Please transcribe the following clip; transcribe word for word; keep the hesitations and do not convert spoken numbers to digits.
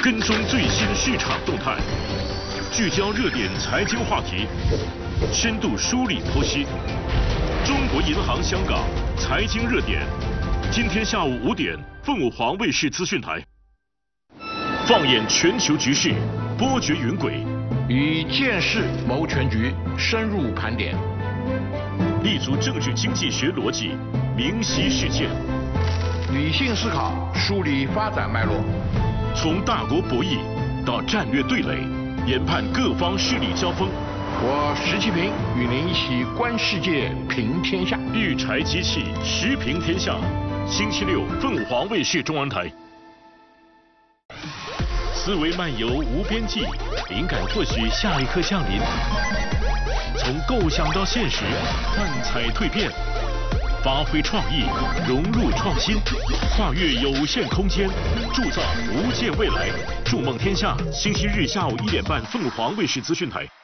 跟踪最新市场动态，聚焦热点财经话题，深度梳理剖析。中国银行香港财经热点，今天下午五点，凤凰卫视资讯台。放眼全球局势，波谲云诡， 以见识谋全局，深入盘点， 立足政治经济学逻辑，明晰事件， 理性思考，梳理发展脉络。 从大国博弈到战略对垒，研判各方势力交锋。 我石其平与您一起观世界，评天下。 育才机器，时评天下。星期六，凤凰卫视中文台。思维漫游无边际，灵感或许下一刻降临。从构想到现实，幻彩蜕变，发挥创意，融入创新，跨越有限空间，铸造无限未来。筑梦天下，星期日下午一点半，凤凰卫视资讯台。